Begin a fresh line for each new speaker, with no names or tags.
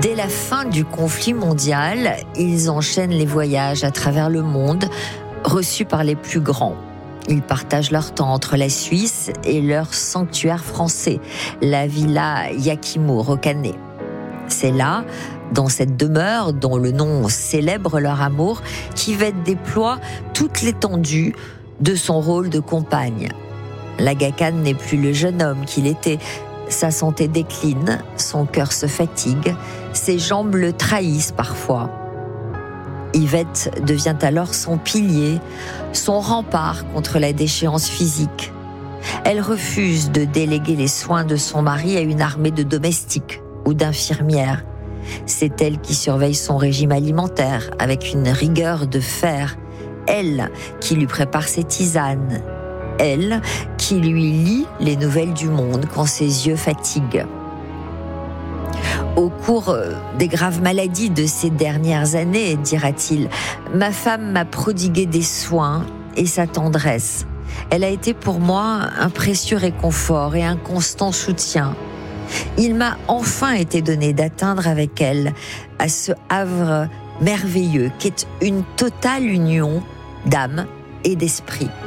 Dès la fin du conflit mondial, ils enchaînent les voyages à travers le monde, reçus par les plus grands. Ils partagent leur temps entre la Suisse et leur sanctuaire français, la Villa Yakimour au Canet. C'est là, dans cette demeure dont le nom célèbre leur amour, qu'Yvette déploie toute l'étendue de son rôle de compagne. L'Aga Khan n'est plus le jeune homme qu'il était. Sa santé décline, son cœur se fatigue, ses jambes le trahissent parfois. Yvette devient alors son pilier, son rempart contre la déchéance physique. Elle refuse de déléguer les soins de son mari à une armée de domestiques ou d'infirmières. C'est elle qui surveille son régime alimentaire avec une rigueur de fer. Elle qui lui prépare ses tisanes. Elle qui lui lit les nouvelles du monde quand ses yeux fatiguent. Au cours des graves maladies de ces dernières années, dira-t-il, ma femme m'a prodigué des soins et sa tendresse. Elle a été pour moi un précieux réconfort et un constant soutien. Il m'a enfin été donné d'atteindre avec elle à ce havre merveilleux qu'est une totale union d'âme et d'esprit.